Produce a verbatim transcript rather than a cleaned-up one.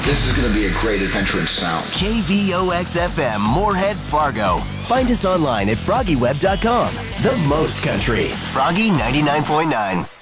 This is going to be a great adventure in sound. K V O X F M, Moorhead, Fargo. Find us online at froggy web dot com. The most country. Froggy ninety-nine point nine.